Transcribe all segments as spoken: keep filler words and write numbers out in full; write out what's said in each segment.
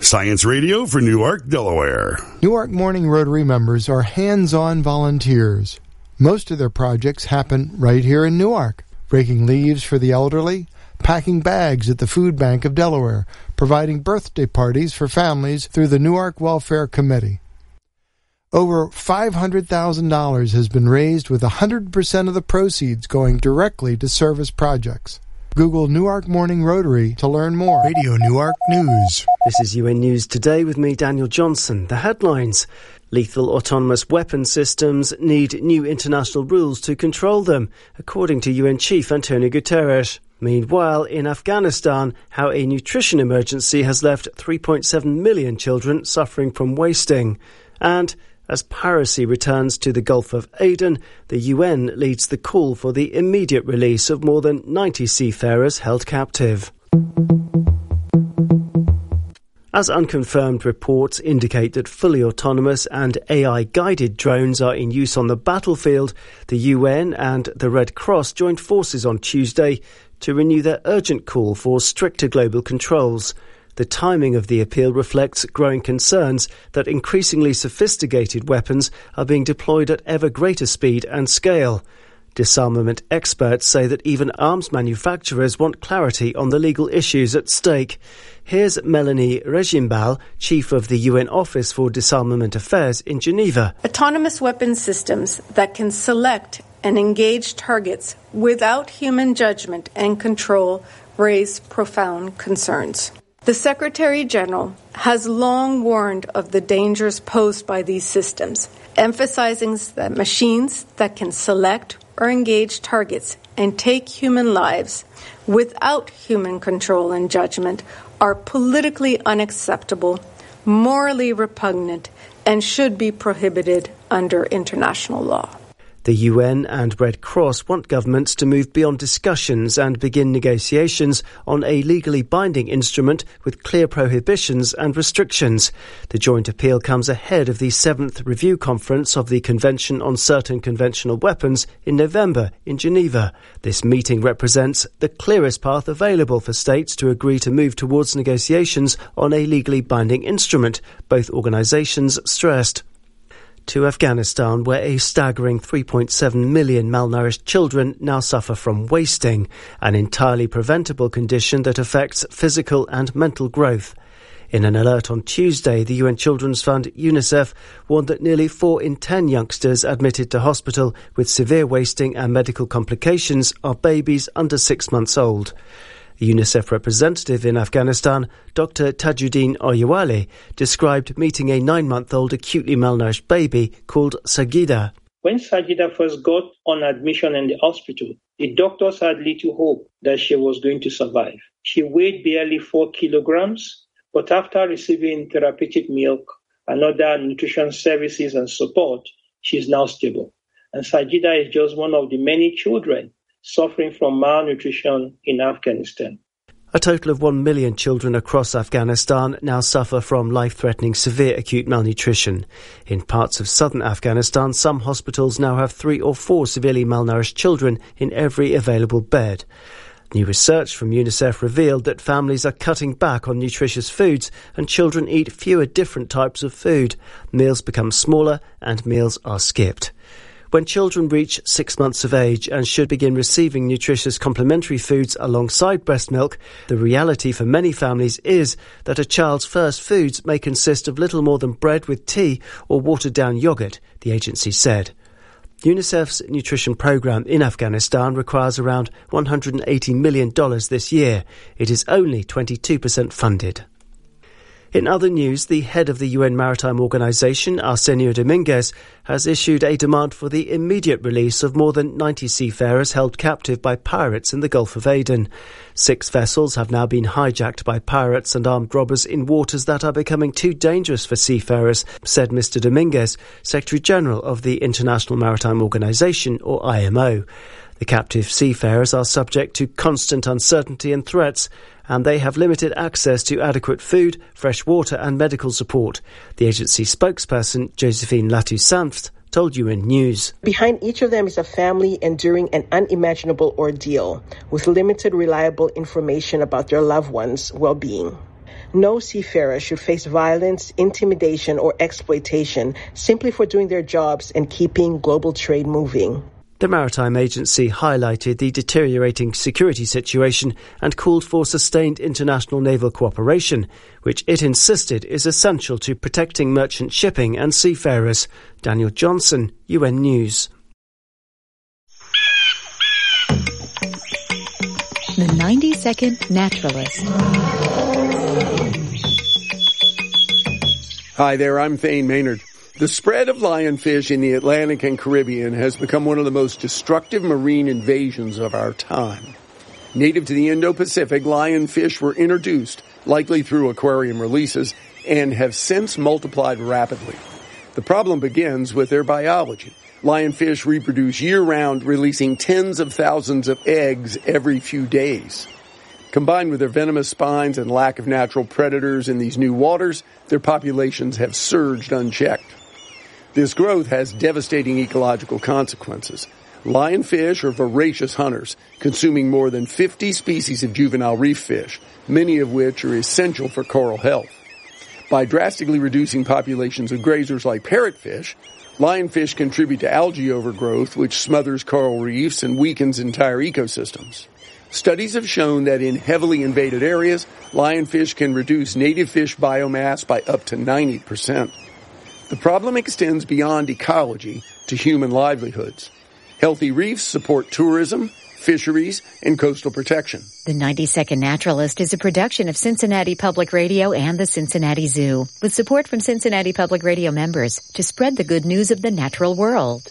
Science Radio for Newark, Delaware. Newark Morning Rotary members are hands-on volunteers. Most of their projects happen right here in Newark. Raking leaves for the elderly, packing bags at the Food Bank of Delaware, providing birthday parties for families through the Newark Welfare Committee. Over five hundred thousand dollars has been raised with one hundred percent of the proceeds going directly to service projects. Google Newark Morning Rotary to learn more. Radio Newark News. This is U N News Today with me, Daniel Johnson. The headlines. Lethal autonomous weapon systems need new international rules to control them, according to U N Chief Antonio Guterres. Meanwhile, in Afghanistan, how a nutrition emergency has left three point seven million children suffering from wasting. And as piracy returns to the Gulf of Aden, the U N leads the call for the immediate release of more than ninety seafarers held captive. As unconfirmed reports indicate that fully autonomous and A I-guided drones are in use on the battlefield, the U N and the Red Cross joined forces on Tuesday to renew their urgent call for stricter global controls. The timing of the appeal reflects growing concerns that increasingly sophisticated weapons are being deployed at ever greater speed and scale. Disarmament experts say that even arms manufacturers want clarity on the legal issues at stake. Here's Melanie Regimbal, chief of the U N Office for Disarmament Affairs in Geneva. Autonomous weapon systems that can select and engage targets without human judgment and control raise profound concerns. The Secretary General has long warned of the dangers posed by these systems, emphasizing that machines that can select or engage targets and take human lives without human control and judgment are politically unacceptable, morally repugnant, and should be prohibited under international law. The U N and Red Cross want governments to move beyond discussions and begin negotiations on a legally binding instrument with clear prohibitions and restrictions. The joint appeal comes ahead of the seventh review conference of the Convention on Certain Conventional Weapons in November in Geneva. This meeting represents the clearest path available for states to agree to move towards negotiations on a legally binding instrument, both organisations stressed. To Afghanistan, where a staggering three point seven million malnourished children now suffer from wasting, an entirely preventable condition that affects physical and mental growth. In an alert on Tuesday, the U N Children's Fund, UNICEF, warned that nearly four in ten youngsters admitted to hospital with severe wasting and medical complications are babies under six months old. A UNICEF representative in Afghanistan, Doctor Tajuddin Oyewale, described meeting a nine-month-old acutely malnourished baby called Sagida. When Sagida first got on admission in the hospital, the doctors had little hope that she was going to survive. She weighed barely four kilograms, but after receiving therapeutic milk and other nutrition services and support, she is now stable. And Sagida is just one of the many children suffering from malnutrition in Afghanistan. A total of one million children across Afghanistan now suffer from life-threatening severe acute malnutrition. In parts of southern Afghanistan, some hospitals now have three or four severely malnourished children in every available bed. New research from UNICEF revealed that families are cutting back on nutritious foods and children eat fewer different types of food. Meals become smaller and meals are skipped. When children reach six months of age and should begin receiving nutritious complementary foods alongside breast milk, the reality for many families is that a child's first foods may consist of little more than bread with tea or watered-down yoghurt, the agency said. UNICEF's nutrition programme in Afghanistan requires around one hundred eighty million dollars this year. It is only twenty-two percent funded. In other news, the head of the U N Maritime Organization, Arsenio Dominguez, has issued a demand for the immediate release of more than ninety seafarers held captive by pirates in the Gulf of Aden. Six vessels have now been hijacked by pirates and armed robbers in waters that are becoming too dangerous for seafarers, said Mister Dominguez, Secretary General of the International Maritime Organization, or I M O. The captive seafarers are subject to constant uncertainty and threats, and they have limited access to adequate food, fresh water and medical support. The agency spokesperson, Josephine Latoux-Sanft, told U N News. Behind each of them is a family enduring an unimaginable ordeal with limited reliable information about their loved ones' well-being. No seafarer should face violence, intimidation, or exploitation simply for doing their jobs and keeping global trade moving. The Maritime Agency highlighted the deteriorating security situation and called for sustained international naval cooperation, which it insisted is essential to protecting merchant shipping and seafarers. Daniel Johnson, U N News. The ninety-second Naturalist. Hi there, I'm Thane Maynard. The spread of lionfish in the Atlantic and Caribbean has become one of the most destructive marine invasions of our time. Native to the Indo-Pacific, lionfish were introduced, likely through aquarium releases, and have since multiplied rapidly. The problem begins with their biology. Lionfish reproduce year-round, releasing tens of thousands of eggs every few days. Combined with their venomous spines and lack of natural predators in these new waters, their populations have surged unchecked. This growth has devastating ecological consequences. Lionfish are voracious hunters, consuming more than fifty species of juvenile reef fish, many of which are essential for coral health. By drastically reducing populations of grazers like parrotfish, lionfish contribute to algae overgrowth, which smothers coral reefs and weakens entire ecosystems. Studies have shown that in heavily invaded areas, lionfish can reduce native fish biomass by up to ninety percent. The problem extends beyond ecology to human livelihoods. Healthy reefs support tourism, fisheries, and coastal protection. The ninety-second Naturalist is a production of Cincinnati Public Radio and the Cincinnati Zoo, with support from Cincinnati Public Radio members to spread the good news of the natural world.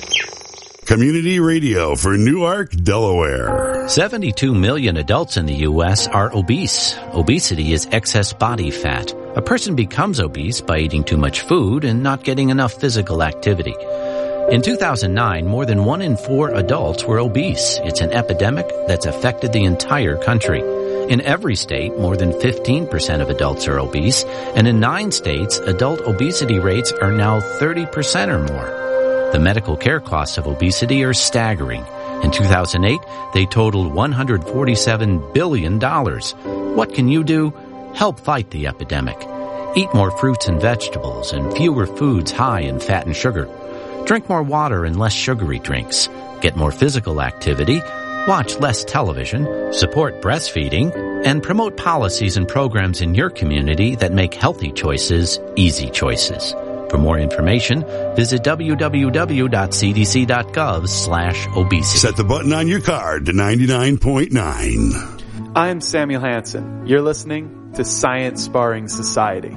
Community radio for Newark, Delaware. seventy-two million adults in the U S are obese. Obesity is excess body fat. A person becomes obese by eating too much food and not getting enough physical activity. In two thousand nine, more than one in four adults were obese. It's an epidemic that's affected the entire country. In every state, more than fifteen percent of adults are obese, and in nine states, adult obesity rates are now thirty percent or more. The medical care costs of obesity are staggering. In two thousand eight, they totaled one hundred forty-seven billion dollars. What can you do? Help fight the epidemic. Eat more fruits and vegetables and fewer foods high in fat and sugar. Drink more water and less sugary drinks. Get more physical activity. Watch less television. Support breastfeeding. And promote policies and programs in your community that make healthy choices easy choices. For more information, visit w w w dot c d c dot gov slash obesity. Set the button on your card to ninety-nine point nine. I'm Samuel Hansen. You're listening to Science Sparring Society.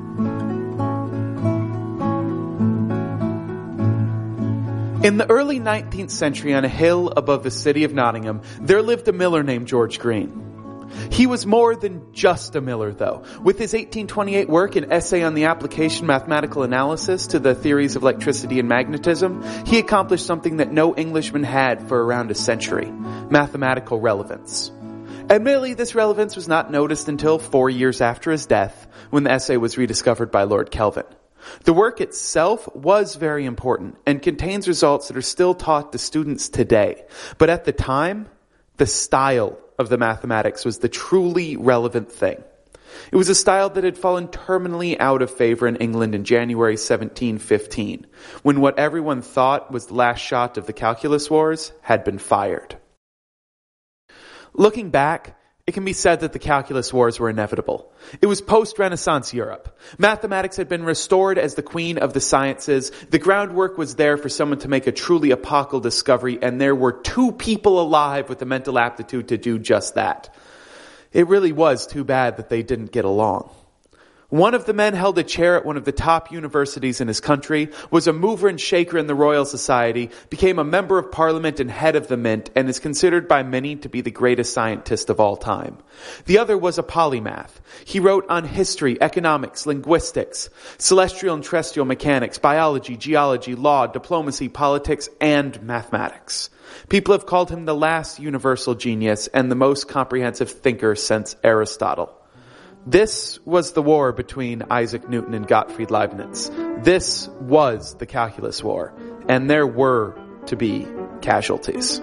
In the early nineteenth century, on a hill above the city of Nottingham, there lived a miller named George Green. He was more than just a miller, though. With his eighteen twenty-eight work, An Essay on the Application Mathematical Analysis to the Theories of Electricity and Magnetism, he accomplished something that no Englishman had for around a century: mathematical relevance. Admittedly, this relevance was not noticed until four years after his death, when the essay was rediscovered by Lord Kelvin. The work itself was very important and contains results that are still taught to students today. But at the time, the style of the mathematics was the truly relevant thing. It was a style that had fallen terminally out of favor in England in January seventeen fifteen, when what everyone thought was the last shot of the calculus wars had been fired. Looking back, it can be said that the calculus wars were inevitable. It was post-Renaissance Europe. Mathematics had been restored as the queen of the sciences. The groundwork was there for someone to make a truly epochal discovery, and there were two people alive with the mental aptitude to do just that. It really was too bad that they didn't get along. One of the men held a chair at one of the top universities in his country, was a mover and shaker in the Royal Society, became a member of Parliament and head of the Mint, and is considered by many to be the greatest scientist of all time. The other was a polymath. He wrote on history, economics, linguistics, celestial and terrestrial mechanics, biology, geology, law, diplomacy, politics, and mathematics. People have called him the last universal genius and the most comprehensive thinker since Aristotle. This was the war between Isaac Newton and Gottfried Leibniz. This was the Calculus War, and there were to be casualties.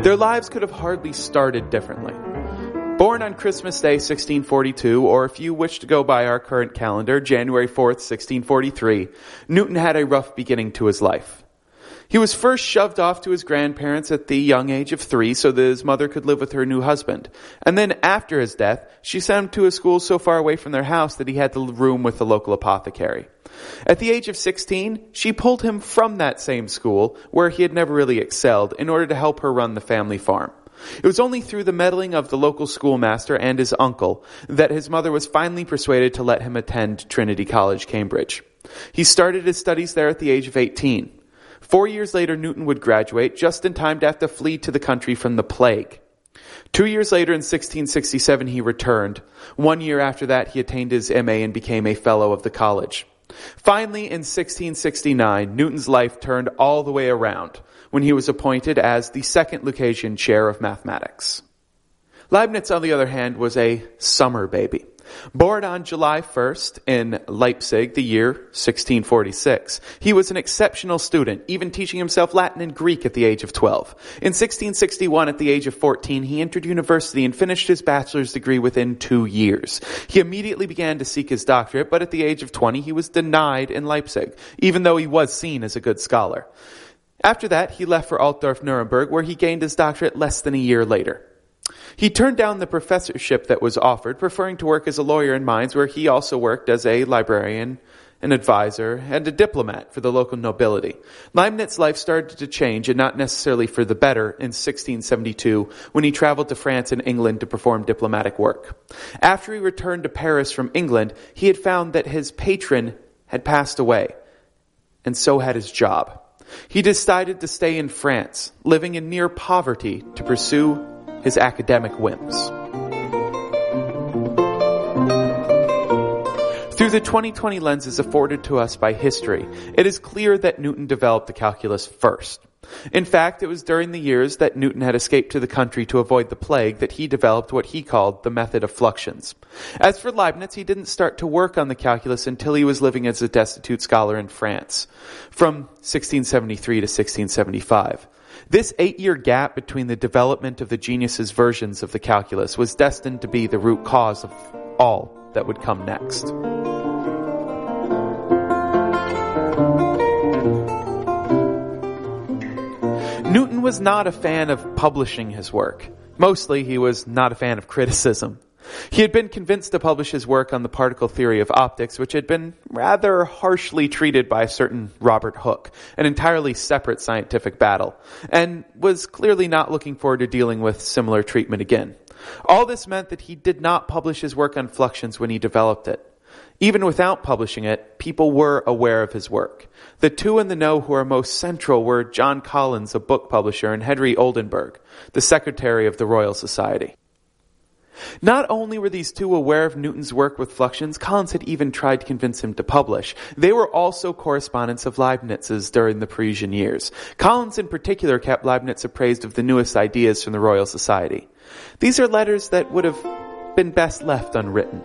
Their lives could have hardly started differently. Born on Christmas Day, sixteen forty-two, or if you wish to go by our current calendar, January fourth, sixteen forty-three, Newton had a rough beginning to his life. He was first shoved off to his grandparents at the young age of three so that his mother could live with her new husband. And then after his death, she sent him to a school so far away from their house that he had to room with the local apothecary. At the age of sixteen, she pulled him from that same school, where he had never really excelled, in order to help her run the family farm. It was only through the meddling of the local schoolmaster and his uncle that his mother was finally persuaded to let him attend Trinity College, Cambridge. He started his studies there at the age of eighteen. Four years later, Newton would graduate, just in time to have to flee to the country from the plague. Two years later, in sixteen sixty-seven, he returned. One year after that, he attained his M A and became a fellow of the college. Finally, in sixteen sixty-nine, Newton's life turned all the way around when he was appointed as the second Lucasian chair of mathematics. Leibniz, on the other hand, was a summer baby. Born on July first in Leipzig, the year sixteen forty-six, he was an exceptional student, even teaching himself Latin and Greek at the age of twelve. In sixteen sixty-one, at the age of fourteen, he entered university and finished his bachelor's degree within two years. He immediately began to seek his doctorate, but at the age of twenty, he was denied in Leipzig, even though he was seen as a good scholar. After that, he left for Altdorf, Nuremberg, where he gained his doctorate less than a year later. He turned down the professorship that was offered, preferring to work as a lawyer in Mainz, where he also worked as a librarian, an advisor, and a diplomat for the local nobility. Leibniz's life started to change, and not necessarily for the better, in sixteen seventy-two, when he traveled to France and England to perform diplomatic work. After he returned to Paris from England, he had found that his patron had passed away, and so had his job. He decided to stay in France, living in near poverty, to pursue his academic whims. Through the twenty twenty lenses afforded to us by history, it is clear that Newton developed the calculus first. In fact, it was during the years that Newton had escaped to the country to avoid the plague that he developed what he called the method of fluxions. As for Leibniz, he didn't start to work on the calculus until he was living as a destitute scholar in France, from sixteen seventy-three to sixteen seventy-five. This eight-year gap between the development of the genius's versions of the calculus was destined to be the root cause of all that would come next. Newton was not a fan of publishing his work. Mostly, he was not a fan of criticism. He had been convinced to publish his work on the particle theory of optics, which had been rather harshly treated by a certain Robert Hooke, an entirely separate scientific battle, and was clearly not looking forward to dealing with similar treatment again. All this meant that he did not publish his work on fluxions when he developed it. Even without publishing it, people were aware of his work. The two in the know who are most central were John Collins, a book publisher, and Henry Oldenburg, the secretary of the Royal Society. Not only were these two aware of Newton's work with fluxions, Collins had even tried to convince him to publish. They were also correspondents of Leibniz's during the Parisian years. Collins in particular kept Leibniz appraised of the newest ideas from the Royal Society. These are letters that would have been best left unwritten.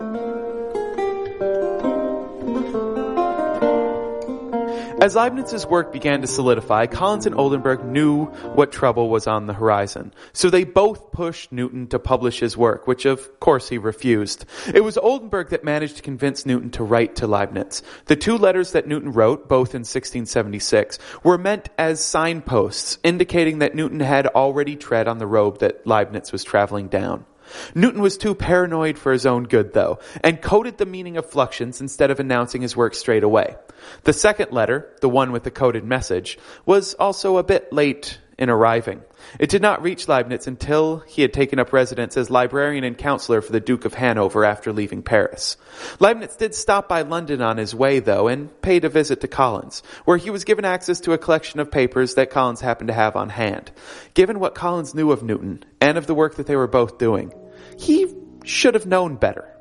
As Leibniz's work began to solidify, Collins and Oldenburg knew what trouble was on the horizon. So they both pushed Newton to publish his work, which of course he refused. It was Oldenburg that managed to convince Newton to write to Leibniz. The two letters that Newton wrote, both in sixteen seventy-six, were meant as signposts, indicating that Newton had already tread on the road that Leibniz was traveling down. Newton was too paranoid for his own good, though, and coded the meaning of fluxions instead of announcing his work straight away. The second letter, the one with the coded message, was also a bit late in arriving. It did not reach Leibniz until he had taken up residence as librarian and counselor for the Duke of Hanover after leaving Paris. Leibniz did stop by London on his way, though, and paid a visit to Collins, where he was given access to a collection of papers that Collins happened to have on hand. Given what Collins knew of Newton, and of the work that they were both doing, he should have known better.